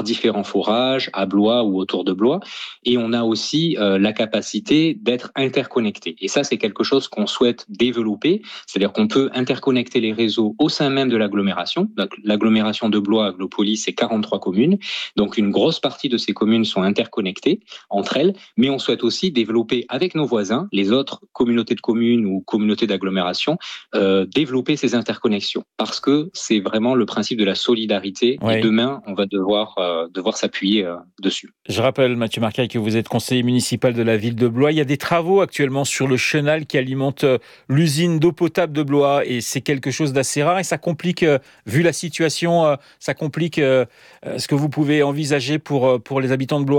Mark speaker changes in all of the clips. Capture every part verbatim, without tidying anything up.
Speaker 1: différents forages à Blois ou autour de Blois. Et on a aussi euh, la capacité d'être interconnecté. Et ça, c'est quelque chose qu'on souhaite développer. C'est-à-dire qu'on peut interconnecter les réseaux au sein même de l'agglomération. L'agglomération de Blois, Aglopolis, c'est quarante-trois communes. Donc, une grosse partie de ces communes sont interconnectées entre elles. Mais on souhaite aussi développer avec nos voisins, les autres communautés de communes ou communautés d'agglomération, euh, développer ces interconnexions. Parce que c'est vraiment le principe de la solidarité.
Speaker 2: Oui.
Speaker 1: Et demain, on va devoir, euh, devoir s'appuyer euh, dessus.
Speaker 2: Je rappelle, Mathieu Marcaille, que vous êtes conseiller municipal de la ville de Blois. Il y a des travaux actuellement sur le chenal qui alimente l'usine d'eau potable de Blois et c'est quelque chose d'assez rare et ça complique, euh, vu la situation, euh, ça complique euh, ce que vous pouvez envisager pour, pour les habitants de Blois ?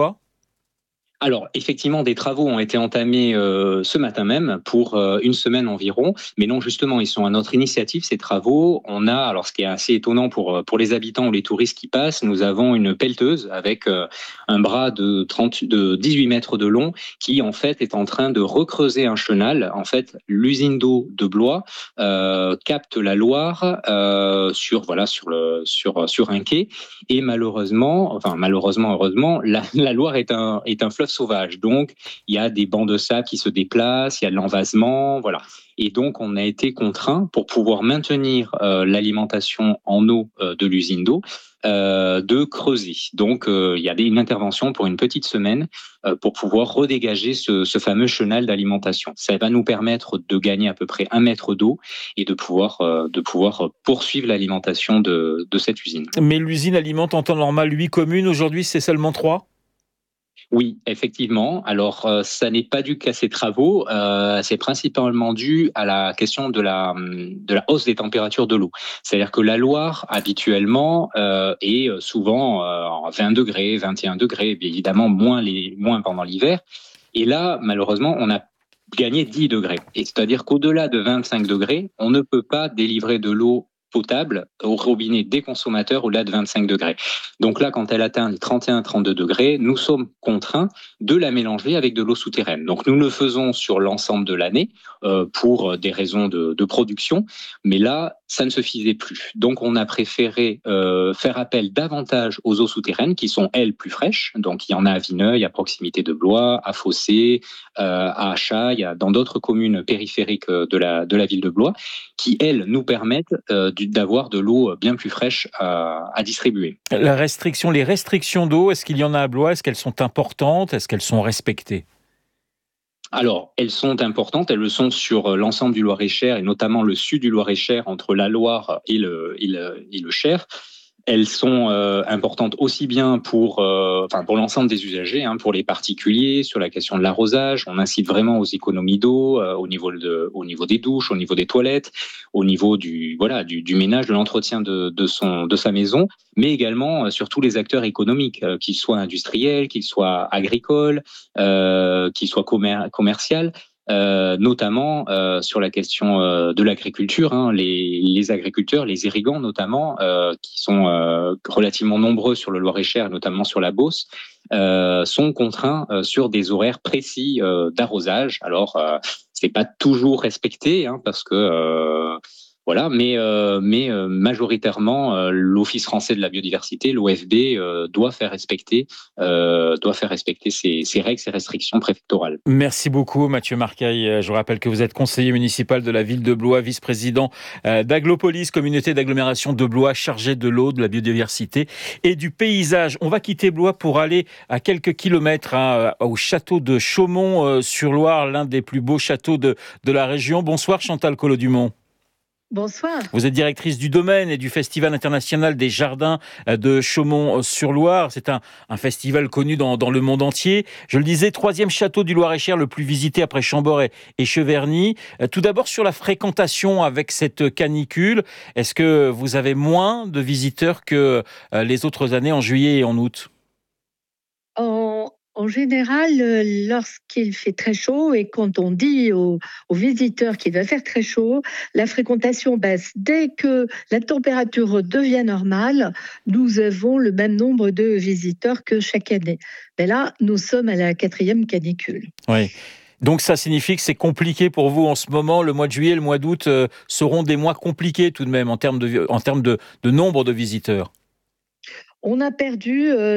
Speaker 1: Alors, effectivement, des travaux ont été entamés euh, ce matin même pour euh, une semaine environ. Mais non, justement, ils sont à notre initiative, ces travaux. On a, alors ce qui est assez étonnant pour, pour les habitants ou les touristes qui passent, nous avons une pelleteuse avec euh, un bras de, trente, de dix-huit mètres de long qui, en fait, est en train de recreuser un chenal. En fait, l'usine d'eau de Blois euh, capte la Loire euh, sur, voilà, sur, le, sur, sur un quai. Et malheureusement, enfin malheureusement, heureusement, la, la Loire est un, est un fleuve sauvage. Donc, il y a des bancs de sable qui se déplacent, il y a de l'envasement, voilà. Et donc, on a été contraint pour pouvoir maintenir euh, l'alimentation en eau euh, de l'usine d'eau, euh, de creuser. Donc, euh, il y a des, une intervention pour une petite semaine euh, pour pouvoir redégager ce, ce fameux chenal d'alimentation. Ça va nous permettre de gagner à peu près un mètre d'eau et de pouvoir, euh, de pouvoir poursuivre l'alimentation de, de cette usine.
Speaker 2: Mais l'usine alimente en temps normal huit communes. Aujourd'hui, c'est seulement trois ?
Speaker 1: Oui, effectivement. Alors, euh, ça n'est pas dû qu'à ces travaux. Euh, c'est principalement dû à la question de la, de la hausse des températures de l'eau. C'est-à-dire que la Loire, habituellement, euh, est souvent euh, vingt degrés, vingt et un degrés, évidemment moins, les, moins pendant l'hiver. Et là, malheureusement, on a gagné dix degrés. Et c'est-à-dire qu'au-delà de vingt-cinq degrés, on ne peut pas délivrer de l'eau potable au robinet des consommateurs au-delà de vingt-cinq degrés. Donc là, quand elle atteint les trente et un à trente-deux degrés, nous sommes contraints de la mélanger avec de l'eau souterraine. Donc nous le faisons sur l'ensemble de l'année euh, pour des raisons de, de production, mais là, ça ne se faisait plus. Donc on a préféré euh, faire appel davantage aux eaux souterraines qui sont, elles, plus fraîches. Donc il y en a à Vineuil, à proximité de Blois, à Fossé, euh, à Achailles, dans d'autres communes périphériques de la, de la ville de Blois, qui, elles, nous permettent euh, d'avoir de l'eau bien plus fraîche à, à distribuer.
Speaker 2: La restriction, les restrictions d'eau, est-ce qu'il y en a à Blois ? Est-ce qu'elles sont importantes ? Est-ce qu'elles sont respectées ?
Speaker 1: Alors, elles sont importantes, elles le sont sur l'ensemble du Loir-et-Cher et notamment le sud du Loir-et-Cher entre la Loire et le, et le, et le Cher. Elles sont euh, importantes aussi bien pour, euh, enfin pour l'ensemble des usagers, hein, pour les particuliers, sur la question de l'arrosage. On incite vraiment aux économies d'eau euh, au niveau de, au niveau des douches, au niveau des toilettes, au niveau du, voilà, du, du ménage, de l'entretien de, de son, de sa maison, mais également euh, sur tous les acteurs économiques, euh, qu'ils soient industriels, qu'ils soient agricoles, euh, qu'ils soient commer- commerciaux. Euh, notamment euh, sur la question euh, de l'agriculture, hein, les, les agriculteurs, les irrigants notamment, euh, qui sont euh, relativement nombreux sur le Loir-et-Cher, notamment sur la Beauce, euh, sont contraints euh, sur des horaires précis euh, d'arrosage. Alors, euh, c'est pas toujours respecté, hein, parce que euh, voilà, mais, euh, mais euh, majoritairement, euh, l'Office français de la biodiversité, l'O F B, euh, doit faire respecter, euh, doit faire respecter ces, ces règles, ces restrictions préfectorales.
Speaker 2: Merci beaucoup, Mathieu Marcaille. Je vous rappelle que vous êtes conseiller municipal de la ville de Blois, vice-président d'Aglopolis, communauté d'agglomération de Blois, chargé de l'eau, de la biodiversité et du paysage. On va quitter Blois pour aller à quelques kilomètres hein, au château de Chaumont-sur-Loire, l'un des plus beaux châteaux de, de la région. Bonsoir, Chantal Collot-Dumont.
Speaker 3: Bonsoir.
Speaker 2: Vous êtes directrice du domaine et du Festival international des jardins de Chaumont-sur-Loire. C'est un, un festival connu dans, dans le monde entier. Je le disais, troisième château du Loir-et-Cher, le plus visité après Chambord et, et Cheverny. Tout d'abord sur la fréquentation avec cette canicule. Est-ce que vous avez moins de visiteurs que les autres années en juillet et en août ?
Speaker 3: En, en général, lorsqu'il fait très chaud et quand on dit aux, aux visiteurs qu'il va faire très chaud, la fréquentation baisse. Dès que la température devient normale, nous avons le même nombre de visiteurs que chaque année. Mais là, nous sommes à la quatrième canicule.
Speaker 2: Oui. Donc ça signifie que c'est compliqué pour vous en ce moment. Le mois de juillet et le mois d'août euh, seront des mois compliqués tout de même en termes de, en termes de, de nombre de visiteurs.
Speaker 3: On a perdu... Euh,